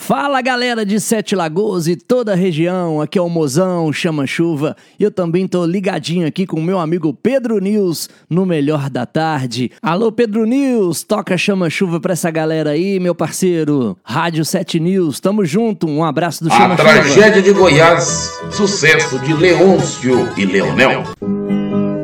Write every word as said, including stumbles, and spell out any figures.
Fala galera de Sete Lagoas e toda a região, aqui é o Mozão, Chama Chuva, e eu também tô ligadinho aqui com o meu amigo Pedro News no Melhor da Tarde. Alô Pedro News, toca Chama Chuva pra essa galera aí, meu parceiro. Rádio Sete News, tamo junto, um abraço do Chama A Chuva. tragédia de Goiás, sucesso de Leôncio e Leonel.